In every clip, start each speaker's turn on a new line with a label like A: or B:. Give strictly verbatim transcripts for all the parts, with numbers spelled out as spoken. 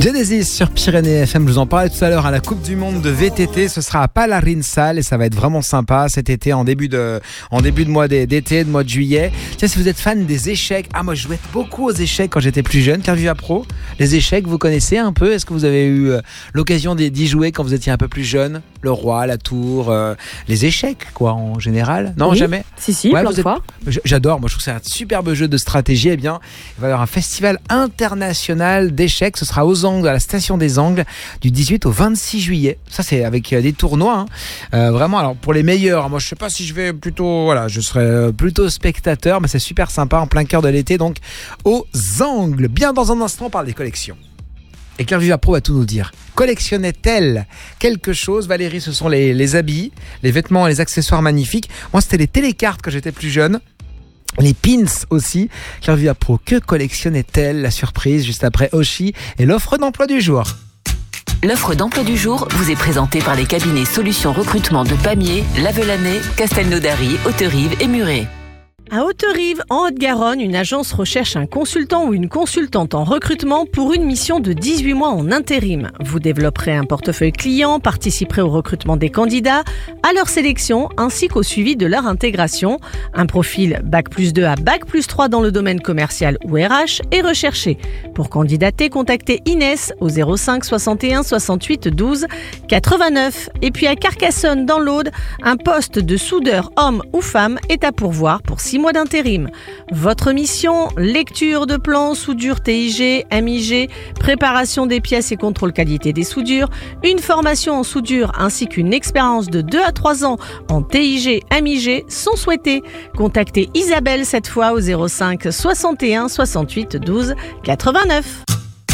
A: Genesis sur Pyrénées F M, je vous en parlais tout à l'heure à la Coupe du Monde de V T T, ce sera à Palarinsal et ça va être vraiment sympa cet été en début de, en début de mois d'été, de mois de juillet. Tiens, si vous êtes fan des échecs, ah moi je jouais beaucoup aux échecs quand j'étais plus jeune, Carviva Pro, les échecs vous connaissez un peu, est-ce que vous avez eu l'occasion d'y jouer quand vous étiez un peu plus jeune? Le roi, la tour, euh, les échecs quoi en général? Non,
B: oui.
A: jamais?
B: Si, si,
A: ouais,
B: plein de fois.
A: J'adore, moi je trouve que c'est un superbe jeu de stratégie. Eh bien, il va y avoir un festival international d'échecs, ce sera aux Angles, à la station des Angles, du dix-huit au vingt-six juillet. Ça c'est avec des tournois, hein. euh, vraiment. Alors pour les meilleurs, moi je sais pas si je vais plutôt, voilà, je serai plutôt spectateur, mais c'est super sympa en plein cœur de l'été, donc aux Angles. Bien, dans un instant, on parle des collections. Et Carviva Pro va tout nous dire. Collectionnait-elle quelque chose? Valérie, ce sont les, les habits, les vêtements et les accessoires magnifiques. Moi, c'était les télécartes quand j'étais plus jeune. Les pins aussi. Carviva Pro, que collectionnait-elle? La surprise juste après Oshi et l'offre d'emploi du jour.
C: L'offre d'emploi du jour vous est présentée par les cabinets Solutions Recrutement de Pamiers, Lavelanet, Castelnaudary, Hauterive et Muret.
B: À Hauterive, en Haute-Garonne, une agence recherche un consultant ou une consultante en recrutement pour une mission de dix-huit mois en intérim. Vous développerez un portefeuille client, participerez au recrutement des candidats, à leur sélection ainsi qu'au suivi de leur intégration. Un profil bac plus deux à bac plus trois dans le domaine commercial ou R H est recherché. Pour candidater, contactez Inès au zéro cinq soixante et un soixante-huit douze quatre-vingt-neuf. Et puis à Carcassonne, dans l'Aude, un poste de soudeur homme ou femme est à pourvoir pour six mois d'intérim. Votre mission, lecture de plans, soudure T I G, M I G, préparation des pièces et contrôle qualité des soudures, une formation en soudure ainsi qu'une expérience de deux à trois ans en T I G, M I G sont souhaités. Contactez Isabelle cette fois au zéro cinq soixante et un soixante-huit douze quatre-vingt-neuf.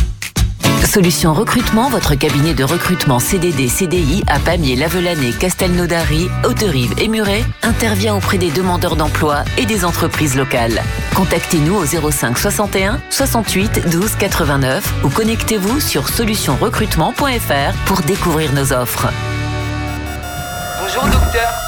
C: Solutions Recrutement, votre cabinet de recrutement C D D C D I à Pamiers, Lavelanet, Castelnaudary, Hauterive et Muret intervient auprès des demandeurs d'emploi et des entreprises locales. Contactez-nous au zéro cinq soixante et un soixante-huit douze quatre-vingt-neuf ou connectez-vous sur solutions recrutement point f r pour découvrir nos offres.
D: Bonjour docteur.